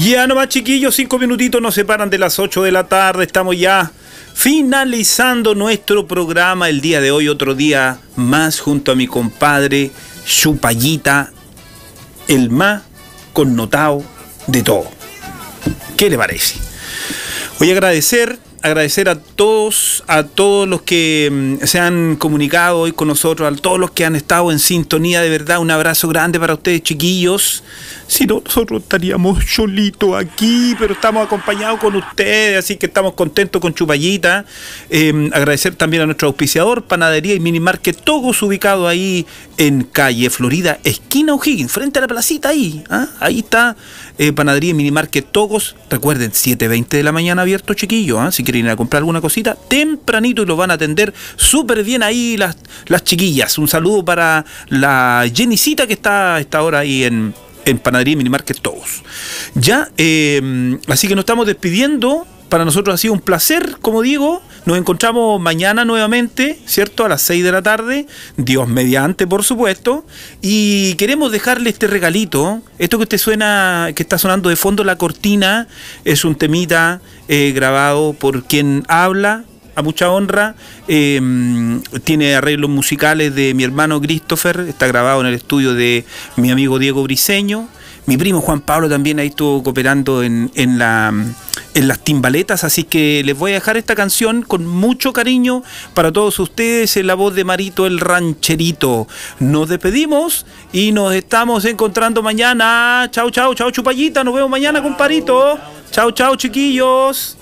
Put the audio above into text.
Ya nomás, chiquillos, 5 minutitos nos separan de las 8 de la tarde. Estamos ya finalizando nuestro programa el día de hoy. Otro día más junto a mi compadre Chupallita, el más connotado de todo. ¿Qué le parece? Voy a agradecer a todos los que se han comunicado hoy con nosotros, a todos los que han estado en sintonía. De verdad, un abrazo grande para ustedes, chiquillos. Si no, nosotros estaríamos solitos aquí, pero estamos acompañados con ustedes, así que estamos contentos con Chupallita. Agradecer también a nuestro auspiciador, Panadería y Minimarket Togos, ubicado ahí en calle Florida, esquina O'Higgins, frente a la placita ahí. Ahí está Panadería y Minimarket Togos. Recuerden, 7:20 de la mañana abierto, chiquillos. Si quieren ir a comprar alguna cosita, tempranito, y los van a atender súper bien ahí las chiquillas. Un saludo para la Jenicita, que está a esta hora ahí en Panadería y Minimarket Togos. Ya, así que nos estamos despidiendo. Para nosotros ha sido un placer, como digo. Nos encontramos mañana nuevamente, ¿cierto? A las 6 de la tarde, Dios mediante, por supuesto. Y queremos dejarle este regalito. Esto que que está sonando de fondo, la cortina, es un temita grabado por quien habla, a mucha honra. Tiene arreglos musicales de mi hermano Christopher. Está grabado en el estudio de mi amigo Diego Briceño. Mi primo Juan Pablo también ahí estuvo cooperando en las timbaletas, así que les voy a dejar esta canción con mucho cariño para todos ustedes, en la voz de Marito el Rancherito. Nos despedimos y nos estamos encontrando mañana. Chau, chau, chau, Chupallita, nos vemos mañana, comparito. Chau, chau, chiquillos.